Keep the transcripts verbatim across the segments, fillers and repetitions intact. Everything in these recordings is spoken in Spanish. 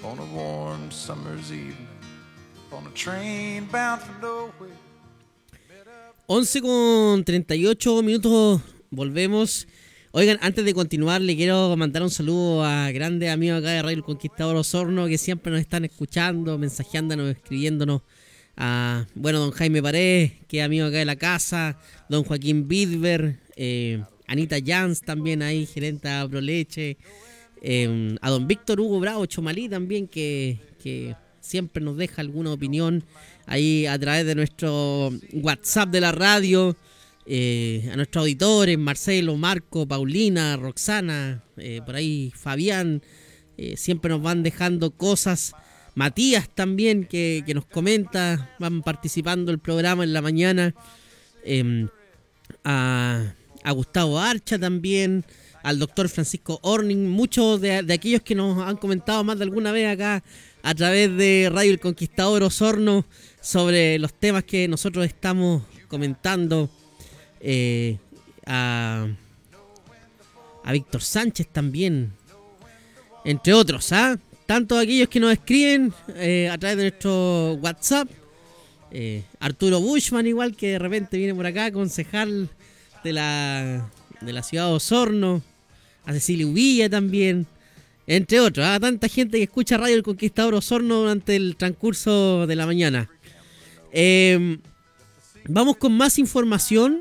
on a warm summer's evening, on a train bound for nowhere. once con treinta y ocho minutos, volvemos. Oigan, antes de continuar, le quiero mandar un saludo a grandes amigos acá de Radio El Conquistador Osorno que siempre nos están escuchando, mensajeándonos, escribiéndonos. A, bueno, don Jaime Paredes, que es amigo acá de la casa, don Joaquín Bidber, eh, Anita Jans también ahí, gerente de Proleche, eh, a don Víctor Hugo Bravo Chomalí también, que, que siempre nos deja alguna opinión ahí a través de nuestro WhatsApp de la radio. Eh, a nuestros auditores, Marcelo, Marco, Paulina, Roxana, eh, por ahí Fabián, eh, siempre nos van dejando cosas. Matías también, que, que nos comenta, van participando del programa en la mañana. Eh, a, a Gustavo Archa también, al doctor Francisco Orning, muchos de, de aquellos que nos han comentado más de alguna vez acá a través de Radio El Conquistador Osorno sobre los temas que nosotros estamos comentando. Eh, a, a Víctor Sánchez también, entre otros, ¿ah? Tantos aquellos que nos escriben eh, a través de nuestro WhatsApp. eh, Arturo Bushman igual, que de repente viene por acá, concejal de la de la ciudad de Osorno. A Cecilia Uvilla también, entre otros, ¿ah? Tanta gente que escucha Radio El Conquistador Osorno durante el transcurso de la mañana. eh, Vamos con más información.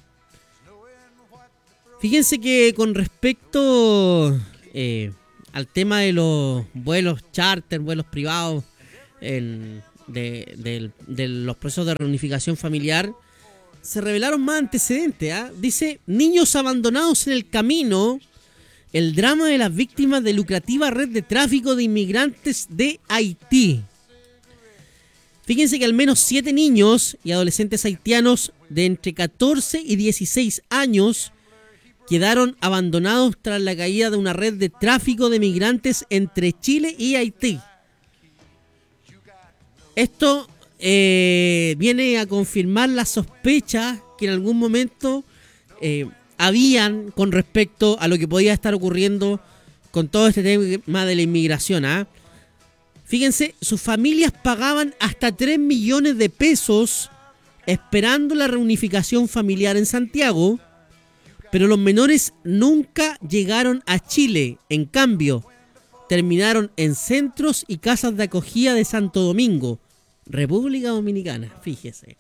Fíjense que con respecto eh, al tema de los vuelos charter, vuelos privados, en, de, de, de los procesos de reunificación familiar, se revelaron más antecedentes. ¿eh? Dice, niños abandonados en el camino, el drama de las víctimas de lucrativa red de tráfico de inmigrantes de Haití. Fíjense que al menos siete niños y adolescentes haitianos de entre catorce y dieciséis años quedaron abandonados tras la caída de una red de tráfico de migrantes entre Chile y Haití. Esto eh, viene a confirmar las sospechas que en algún momento eh, habían con respecto a lo que podía estar ocurriendo con todo este tema de la inmigración. ¿eh? Fíjense, sus familias pagaban hasta tres millones de pesos esperando la reunificación familiar en Santiago, pero los menores nunca llegaron a Chile. En cambio, terminaron en centros y casas de acogida de Santo Domingo, República Dominicana, fíjese.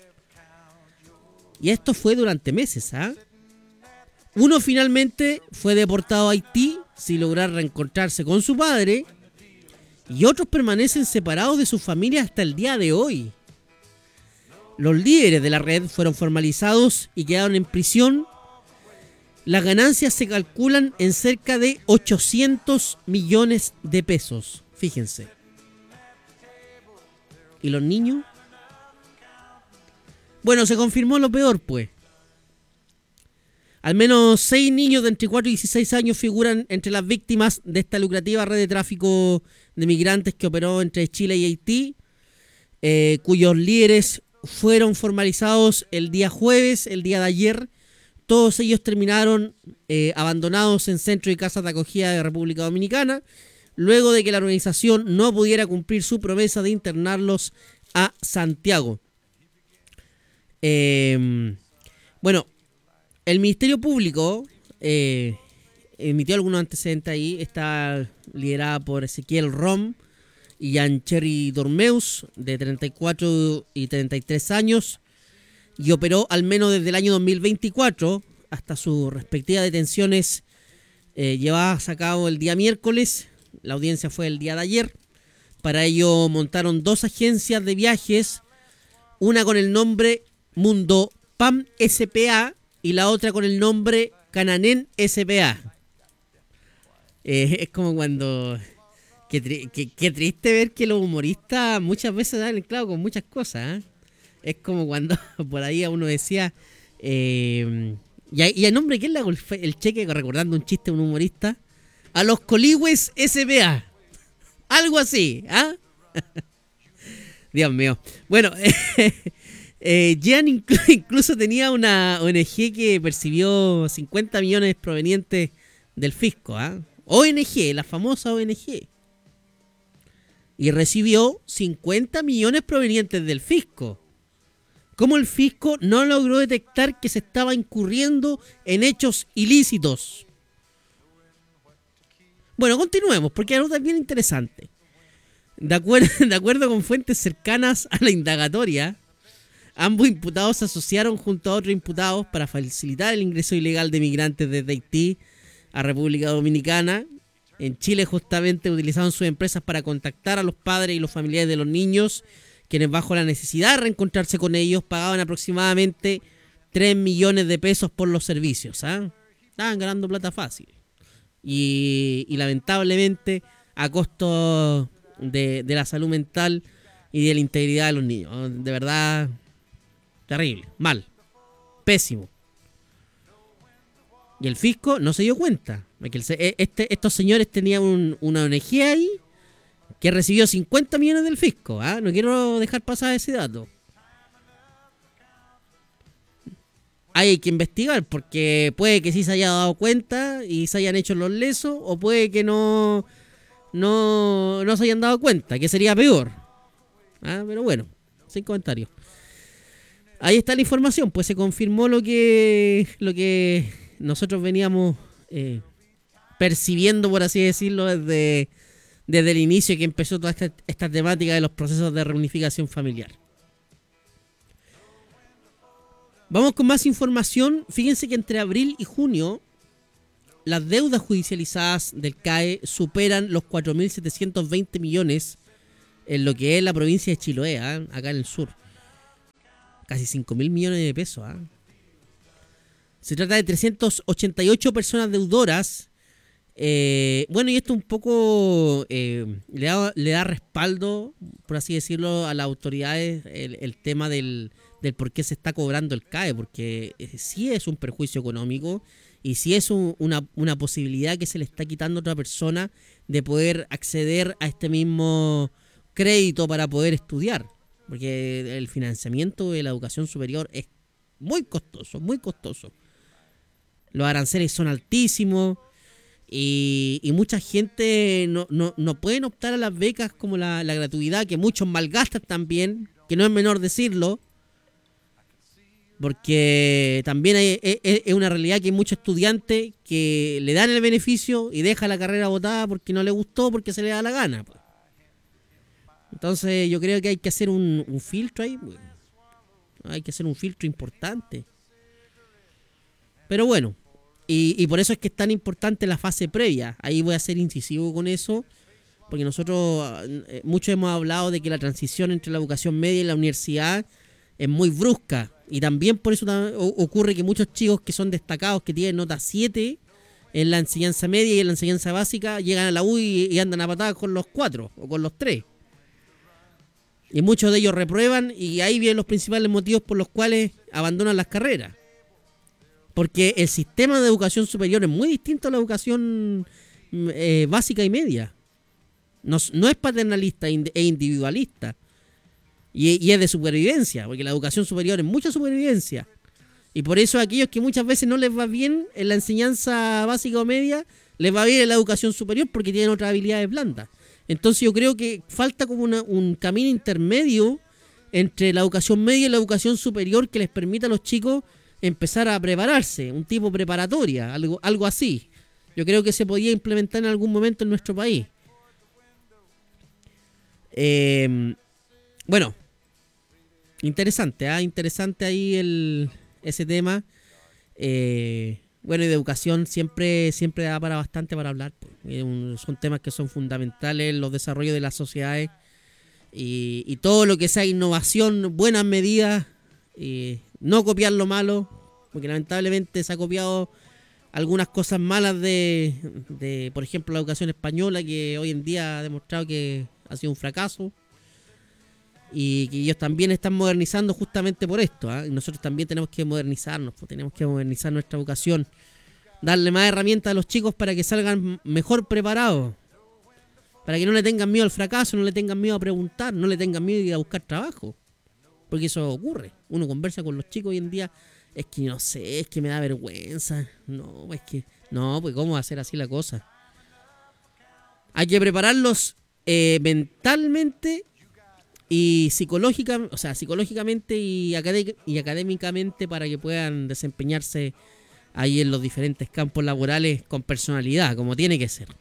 Y esto fue durante meses, ¿ah? ¿eh? Uno finalmente fue deportado a Haití sin lograr reencontrarse con su padre, y otros permanecen separados de sus familias hasta el día de hoy. Los líderes de la red fueron formalizados y quedaron en prisión. Las ganancias se calculan en cerca de ochocientos millones de pesos. Fíjense. ¿Y los niños? Bueno, se confirmó lo peor, pues. Al menos seis niños de entre cuatro y dieciséis años figuran entre las víctimas de esta lucrativa red de tráfico de migrantes que operó entre Chile y Haití, eh, cuyos líderes fueron formalizados el día jueves, el día de ayer. Todos ellos terminaron eh, abandonados en centros y casas de acogida de República Dominicana, luego de que la organización no pudiera cumplir su promesa de internarlos a Santiago. Eh, bueno, el Ministerio Público eh, emitió algunos antecedentes ahí. Está liderada por Ezequiel Rom y Jean-Cherry Dormeus, de treinta y cuatro y treinta y tres años, y operó al menos desde el año dos mil veinticuatro hasta sus respectivas detenciones eh, llevadas a cabo el día miércoles. La audiencia fue el día de ayer. Para ello montaron dos agencias de viajes, una con el nombre Mundo Pam S P A y la otra con el nombre Cananen S P A. Eh, es como cuando... Qué, tri- qué, qué triste ver que los humoristas muchas veces dan el clavo con muchas cosas. ¿eh? Es como cuando por ahí a uno decía... Eh, y, a, y a nombre, ¿quién le hago el, fe- el cheque recordando un chiste de un humorista? A los Coligües S P A. Algo así, ¿ah? Dios mío. Bueno, eh, Jean inclu- incluso tenía una O N G que percibió cincuenta millones provenientes del fisco, ¿ah? O N G, la famosa O N G. y recibió cincuenta millones provenientes del fisco. ¿Cómo el fisco no logró detectar que se estaba incurriendo en hechos ilícitos? Bueno, continuemos, porque la nota es bien interesante. De acuerdo, de acuerdo con fuentes cercanas a la indagatoria, ambos imputados se asociaron junto a otros imputados para facilitar el ingreso ilegal de migrantes desde Haití a República Dominicana. En Chile justamente utilizaban sus empresas para contactar a los padres y los familiares de los niños, quienes bajo la necesidad de reencontrarse con ellos pagaban aproximadamente tres millones de pesos por los servicios. ¿eh? Estaban ganando plata fácil. Y, y lamentablemente a costo de, de la salud mental y de la integridad de los niños. De verdad, terrible, mal, pésimo. Y el fisco no se dio cuenta. Que el, este, estos señores tenían un, una O N G ahí que recibió cincuenta millones del fisco. ¿eh? No quiero dejar pasar ese dato. Hay que investigar porque puede que sí se haya dado cuenta y se hayan hecho los lesos, o puede que no, no, no se hayan dado cuenta, que sería peor. ¿Ah? Pero bueno, sin comentarios. Ahí está la información, pues se confirmó lo que, lo que nosotros veníamos eh, percibiendo, por así decirlo, desde, desde el inicio que empezó toda esta, esta temática de los procesos de reunificación familiar. Vamos con más información. Fíjense que entre abril y junio las deudas judicializadas del C A E superan los cuatro mil setecientos veinte millones en lo que es la provincia de Chiloé, ¿eh? Acá en el sur. Casi cinco mil millones de pesos. ¿eh? Se trata de trescientas ochenta y ocho personas deudoras. Eh, bueno, y esto un poco eh, le, da, le da respaldo, por así decirlo, a las autoridades el, el tema del... del por qué se está cobrando el C A E, porque sí es un perjuicio económico y sí es un, una, una posibilidad que se le está quitando a otra persona de poder acceder a este mismo crédito para poder estudiar, porque el financiamiento de la educación superior es muy costoso, muy costoso. Los aranceles son altísimos y, y mucha gente no, no, no pueden optar a las becas como la, la gratuidad, que muchos malgastan también, que no es menor decirlo. Porque también hay, es, es una realidad que hay muchos estudiantes que le dan el beneficio y deja la carrera botada porque no le gustó, porque se le da la gana. Pues. Entonces yo creo que hay que hacer un, un filtro ahí. Pues. Hay que hacer un filtro importante. Pero bueno, y, y por eso es que es tan importante la fase previa. Ahí voy a ser incisivo con eso, porque nosotros eh, muchos hemos hablado de que la transición entre la educación media y la universidad es muy brusca. Y también por eso ocurre que muchos chicos que son destacados, que tienen nota siete en la enseñanza media y en la enseñanza básica, llegan a la U y, y andan a patadas con los cuatro o con los tres. Y muchos de ellos reprueban y ahí vienen los principales motivos por los cuales abandonan las carreras. Porque el sistema de educación superior es muy distinto a la educación eh, básica y media. No, no es paternalista e individualista. Y, y es de supervivencia, porque la educación superior es mucha supervivencia. Y por eso a aquellos que muchas veces no les va bien en la enseñanza básica o media, les va bien en la educación superior porque tienen otras habilidades blandas. Entonces yo creo que falta como una, un camino intermedio entre la educación media y la educación superior que les permita a los chicos empezar a prepararse, un tipo preparatoria, algo, algo así. Yo creo que se podía implementar en algún momento en nuestro país. Eh, bueno, interesante, ¿eh? interesante ahí el, ese tema. Eh, bueno, y de educación siempre, siempre da para bastante para hablar. Eh, un, son temas que son fundamentales en los desarrollos de las sociedades. Y, y todo lo que sea innovación, buenas medidas, eh, no copiar lo malo, porque lamentablemente se ha copiado algunas cosas malas de, de, por ejemplo, la educación española, que hoy en día ha demostrado que ha sido un fracaso. Y que ellos también están modernizando justamente por esto. ¿eh? Nosotros también tenemos que modernizarnos, pues tenemos que modernizar nuestra educación, darle más herramientas a los chicos para que salgan mejor preparados, para que no le tengan miedo al fracaso, no le tengan miedo a preguntar, no le tengan miedo a ir a buscar trabajo, porque eso ocurre. Uno conversa con los chicos hoy en día, es que no sé, es que me da vergüenza, no, es que no, pues cómo va a ser así la cosa. Hay que prepararlos eh, mentalmente y psicológica, o sea, psicológicamente y, acadé- y académicamente para que puedan desempeñarse ahí en los diferentes campos laborales con personalidad, como tiene que ser.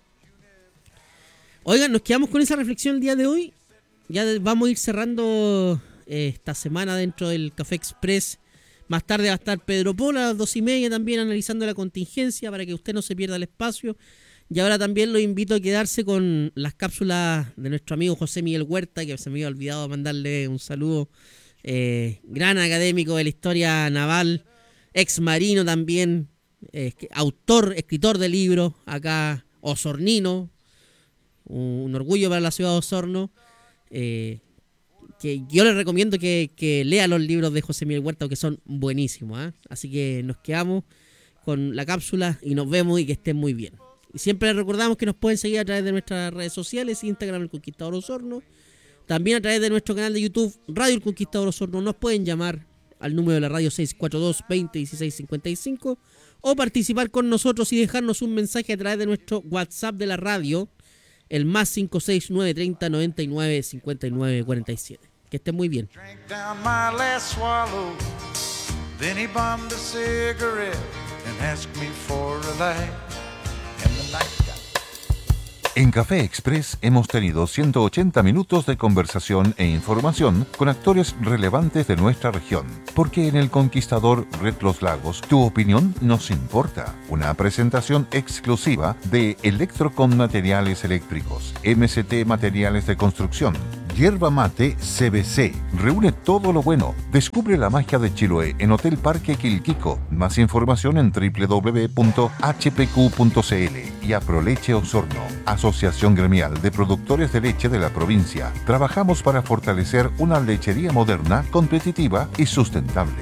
Oigan, nos quedamos con esa reflexión el día de hoy. Ya vamos a ir cerrando eh, esta semana dentro del Café Express. Más tarde va a estar Pedro Pola a las dos y media también analizando la contingencia para que usted no se pierda el espacio. Y ahora también lo invito a quedarse con las cápsulas de nuestro amigo José Miguel Huerta, que se me había olvidado mandarle un saludo. Eh, gran académico de la historia naval, ex marino también, eh, autor, escritor de libros, acá osornino, un, un orgullo para la ciudad de Osorno. Eh, que yo les recomiendo que, que lea los libros de José Miguel Huerta, que son buenísimos, ¿eh? Así que nos quedamos con la cápsula y nos vemos y que estén muy bien. Y siempre les recordamos que nos pueden seguir a través de nuestras redes sociales, Instagram El Conquistador Osorno, también a través de nuestro canal de YouTube Radio El Conquistador Osorno. Nos pueden llamar al número de la radio seis cuatro dos, veinte, dieciséis cincuenta y cinco o participar con nosotros y dejarnos un mensaje a través de nuestro WhatsApp de la radio, el más cinco seis nueve treinta, noventa y nueve, cincuenta y nueve, cuarenta y siete. Que estén muy bien. Drank down my last swallow. Then he bummed a cigarette and asked me for a light. And the night got... En Café Express hemos tenido ciento ochenta minutos de conversación e información con actores relevantes de nuestra región. Porque en El Conquistador Red Los Lagos, tu opinión nos importa. Una presentación exclusiva de Electrocon Materiales Eléctricos, M C T Materiales de Construcción, Yerba Mate C B C. Reúne todo lo bueno. Descubre la magia de Chiloé en Hotel Parque Quilquico. Más información en doble u doble u doble u punto h p q punto c l. Y Aproleche Osorno, Asociación Gremial de Productores de Leche de la provincia. Trabajamos para fortalecer una lechería moderna, competitiva y sustentable.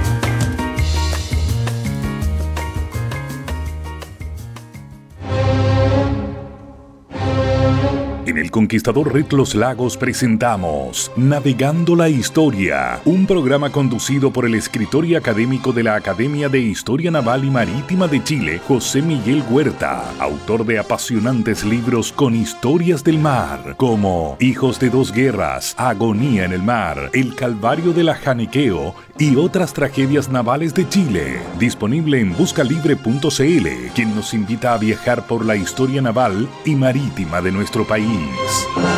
En El Conquistador Red Los Lagos presentamos Navegando la Historia, un programa conducido por el escritor y académico de la Academia de Historia Naval y Marítima de Chile, José Miguel Huerta, autor de apasionantes libros con historias del mar, como Hijos de dos Guerras, Agonía en el Mar, El Calvario de la Janequeo y otras tragedias navales de Chile. Disponible en buscalibre punto c l, quien nos invita a viajar por la historia naval y marítima de nuestro país.